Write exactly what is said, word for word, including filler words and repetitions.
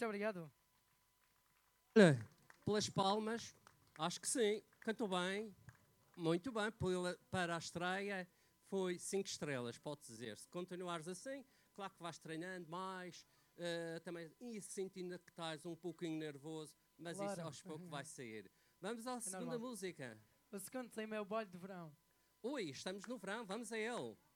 Muito obrigado. Olha, pelas palmas, acho que sim. Cantou bem. Muito bem. Pela, para a estreia foi cinco estrelas, pode dizer. Se continuares assim, claro que vais treinando mais. Uh, também, e sentindo que estás um pouquinho nervoso, mas Claro. isso aos poucos vai sair. Vamos à É segunda normal. música. O segundo tema é o Baile de Verão. Ui, estamos no verão, vamos a ele.